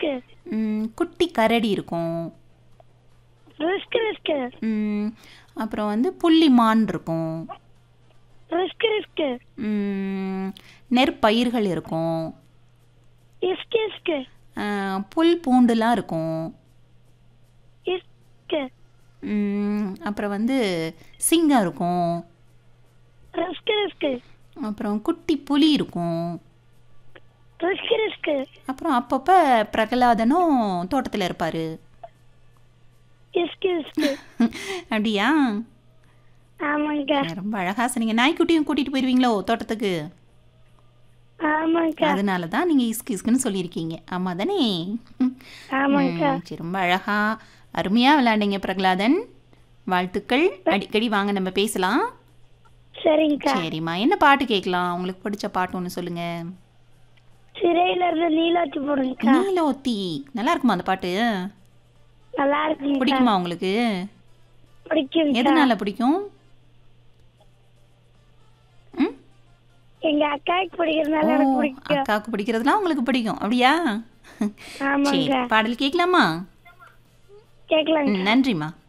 குட்டி கரடி இருக்கும். அப்புறம் வந்து புள்ளிமான் இருக்கும். நெற்பயிர்கள் இருக்கும். புல் பூண்டுலாம் இருக்கும். அப்புறம் வந்து சிங்கம் இருக்கும். அப்புறம் குட்டி புலி இருக்கும். அப்புறம் அப்பப்போ பிரகலாதனும் தோட்டத்தில் இருப்பார். அப்படியா? ரொம்ப அழகா சொன்னீங்க. நாய்க்குட்டியும் கூட்டிகிட்டு போயிடுவீங்களோ தோட்டத்துக்கு? அதனால தான் நீங்கள் இஸ்கு இஸ்குன்னு சொல்லியிருக்கீங்க. ஆமாம் தானே? சரி, ரொம்ப அழகா அருமையாக விளையாண்டீங்க பிரகலாதன். வாழ்த்துக்கள். அடிக்கடி வாங்க, நம்ம பேசலாம். சரிம்மா, என்ன பாட்டு கேட்கலாம்? உங்களுக்கு பிடிச்ச பாட்டு ஒன்று சொல்லுங்க. நீலோத்தி நல்லா இருக்குமா அந்த பாட்டு? பிடிக்குமா உங்களுக்கு? எதனால பிடிக்கும்? எங்க அக்காவுக்கு பிடிக்கிறதுனால எனக்கு பிடிக்கும். அக்காவுக்கு பிடிக்கிறதுலாம் உங்களுக்கு பிடிக்கும், அப்படியா? சரி, பாடல் கேட்கலாமா? கேட்கலாம். நன்றிம்மா.